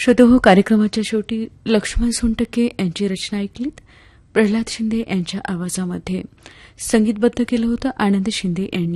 श्रोते कार्यक्रमाच्या शेवटी लक्ष्मण सोनटक्के यांची रचना ऐकलीत. प्रल्हाद शिंदे यांच्या आवाजामध्ये संगीतबद्ध केलं होतं आनंद शिंदे यांनी.